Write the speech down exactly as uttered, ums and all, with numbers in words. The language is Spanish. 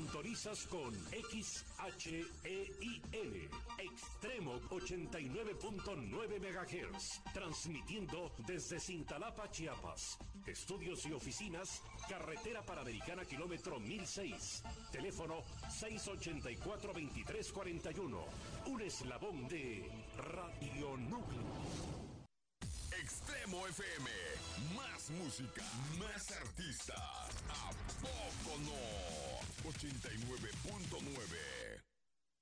Sintonizas con X H E I L, Extremo ochenta y nueve punto nueve megahertz, transmitiendo desde Cintalapa, Chiapas. Estudios y oficinas, Carretera Panamericana, kilómetro mil seis. Teléfono seis ochenta y cuatro, veintitrés cuarenta y uno. Un eslabón de Radio Núcleo. Extremo F M, más música, más artistas. ¿A poco no? ochenta y nueve punto nueve.